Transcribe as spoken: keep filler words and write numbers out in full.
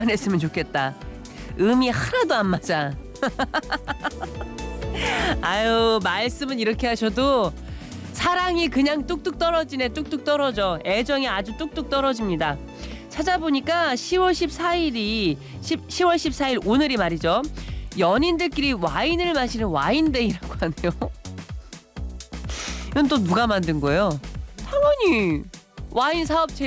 했으면 좋겠다. 음이 하나도 안 맞아. 아유, 말씀은 이렇게 하셔도 사랑이 그냥 뚝뚝 떨어지네. 뚝뚝 떨어져. 애정이 아주 뚝뚝 떨어집니다. 찾아보니까 시월 십사일이 시월 십사일 오늘이 말이죠. 연인들끼리 와인을 마시는 와인데이라고 하네요. 이건 또 누가 만든 거예요? 당연히 와인 사업체